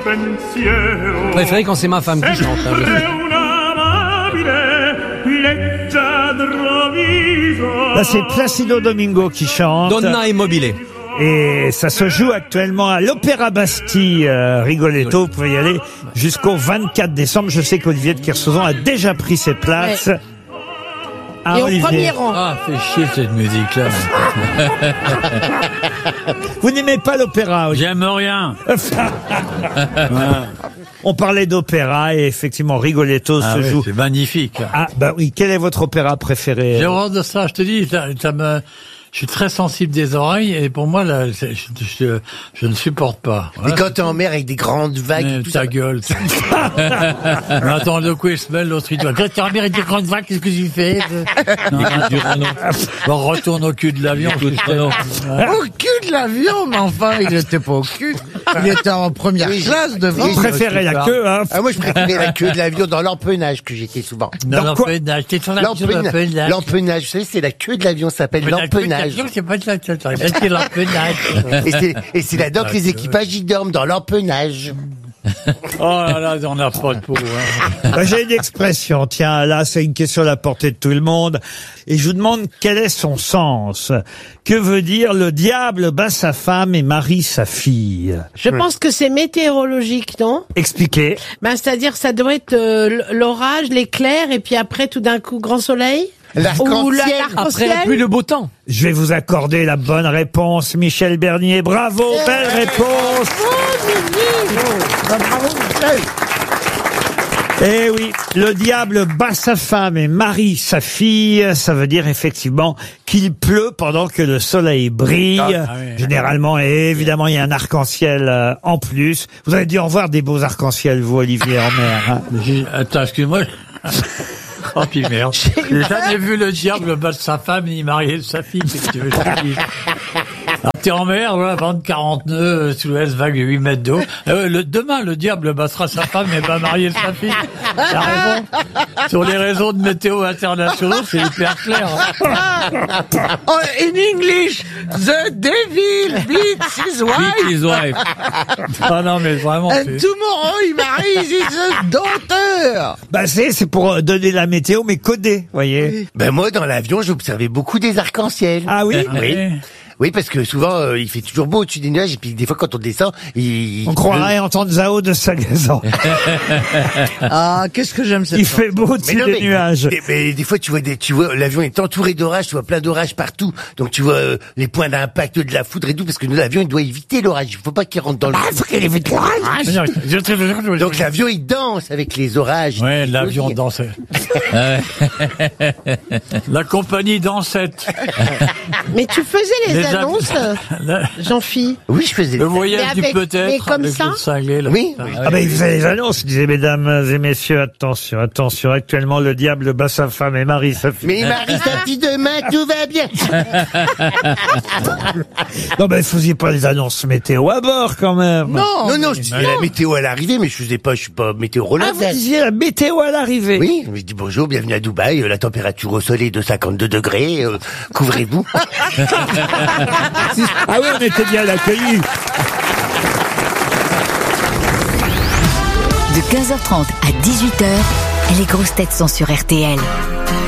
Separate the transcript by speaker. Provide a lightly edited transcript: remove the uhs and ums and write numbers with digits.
Speaker 1: pensiero.
Speaker 2: Préféré quand c'est ma femme qui chante.
Speaker 1: Sempre un'amabile leggiadro viso.
Speaker 3: Là, c'est Placido Domingo qui chante.
Speaker 2: Donna Immobile.
Speaker 3: Et ça se joue actuellement à l'Opéra Bastille, Rigoletto. Vous pouvez y aller jusqu'au 24 décembre. Je sais qu'Olivier de Kersauzon a déjà pris ses places.
Speaker 4: Ouais.
Speaker 3: Ah,
Speaker 4: Et au
Speaker 3: Olivier.
Speaker 4: premier rang.
Speaker 5: Ah, fait chier cette musique-là.
Speaker 3: Vous n'aimez pas l'opéra, Olivier?
Speaker 5: J'aime rien.
Speaker 3: On parlait d'opéra et effectivement Rigoletto
Speaker 5: Ah
Speaker 3: se
Speaker 5: ouais,
Speaker 3: joue.
Speaker 5: c'est magnifique.
Speaker 3: Ah bah oui, quel est votre opéra préféré?
Speaker 5: J'ai horreur de ça, je te dis, je suis très sensible des oreilles et pour moi, là, je ne supporte pas.
Speaker 6: Et quand t'es en mer avec des grandes vagues,
Speaker 5: Mais
Speaker 6: tout
Speaker 5: ta
Speaker 6: ça.
Speaker 5: gueule. Mais attends, le coup, il se mêle, l'autre, il doit. Quand t'es en mer avec des grandes vagues, qu'est-ce que tu fais? On retourne au cul de l'avion.
Speaker 7: Au cul de l'avion, mais enfin, il était pas au cul. Il était en première classe devant.
Speaker 3: Vous préférez la queue, hein?
Speaker 6: Ah, moi, je préférais la queue de l'avion dans l'empennage que j'étais souvent.
Speaker 5: Dans l'empennage. T'es sur l'empennage.
Speaker 6: L'empennage, vous savez, c'est la queue de l'avion, ça s'appelle l'empennage.
Speaker 5: C'est pas de la c'est l'empennage.
Speaker 6: Et c'est là-dedans que les équipages y dorment, dans l'empennage.
Speaker 5: Oh là là, on n'a pas de peau. Hein.
Speaker 3: Bah, j'ai une expression, tiens, là, c'est une question à la portée de tout le monde. Et je vous demande quel est son sens. Que veut dire le diable bat sa femme et marie sa fille?
Speaker 4: Je pense que c'est météorologique, non?
Speaker 3: Expliquez.
Speaker 4: Ben, c'est-à-dire, ça doit être l'orage, l'éclair, et puis après, tout d'un coup, grand soleil? Ou
Speaker 6: L'arc-en-ciel.
Speaker 2: Après la pluie, le beau temps.
Speaker 3: Je vais vous accorder la bonne réponse, Michel Bernier. Bravo, belle réponse. Eh oui, le diable bat sa femme et marie sa fille. Ça veut dire effectivement qu'il pleut pendant que le soleil brille.
Speaker 5: Ah oui.
Speaker 3: Généralement, et évidemment, il y a un arc-en-ciel en plus. Vous avez dû en voir des beaux arcs-en-ciel, vous, Olivier, en mer. Hein.
Speaker 5: Attends, excuse-moi. Oh, puis merde. J'ai jamais vu le diable battre sa femme ni marier sa fille. Qu'est-ce que tu veux que je te dise? Alors, t'es en mer, voilà, 40 nœuds, sous l'ouest, vague de 8 mètres d'eau. Demain, le diable battra sa femme et va marier sa fille. T'as raison. Sur les réseaux de météo internationaux, c'est hyper clair.
Speaker 7: Oh, in English, the devil beats his wife.
Speaker 2: Beat his wife.
Speaker 5: Ah non, mais vraiment.
Speaker 7: And tomorrow he marries his daughter.
Speaker 3: Bah, c'est pour donner la météo, mais codée, voyez.
Speaker 6: Ben moi, dans l'avion, j'observais beaucoup des arcs-en-ciel.
Speaker 3: Ah oui?
Speaker 6: Oui. Oui, parce que souvent, il fait toujours beau au-dessus des nuages, et puis des fois, quand on descend,
Speaker 3: On croirait entendre Zao de Sagazan.
Speaker 7: Ah, qu'est-ce que j'aime cette
Speaker 3: Il fait beau au-dessus des nuages.
Speaker 6: Mais des fois, tu vois l'avion est entouré d'orage, tu vois plein d'orages partout. Donc, tu vois les points d'impact de la foudre et tout, parce que l'avion, il doit éviter l'orage. Il faut pas qu'il rentre dans le...
Speaker 3: faut qu'il évite l'orage.
Speaker 6: Donc, l'avion, il danse avec les orages.
Speaker 5: Ouais, l'avion dansait. La compagnie dansette.
Speaker 4: Mais tu faisais les annonces, Jean-Phi?
Speaker 6: Oui, je faisais.
Speaker 5: Le voyage
Speaker 4: Mais
Speaker 5: du
Speaker 4: avec-
Speaker 5: peut-être.
Speaker 4: mais comme
Speaker 5: avec
Speaker 4: ça
Speaker 5: le cinglé, là.
Speaker 6: Oui.
Speaker 3: Ah ben, il faisait les annonces, il disait, mesdames et messieurs, attention, attention, actuellement, le diable bat sa femme et marie sa fille.
Speaker 6: Mais Marie, sa fille demain, tout va bien.
Speaker 3: Non, ben, faisiez pas les annonces météo à bord, quand même.
Speaker 6: Non, je disais la météo à l'arrivée, mais je suis pas météorologue.
Speaker 3: Ah, vous disiez la météo à l'arrivée.
Speaker 6: Oui, je dis bonjour, bienvenue à Dubaï, la température au soleil est de 52 degrés, couvrez-vous.
Speaker 3: Ah oui, on était bien accueillis.
Speaker 8: De 15h30 à 18h, les grosses têtes sont sur RTL.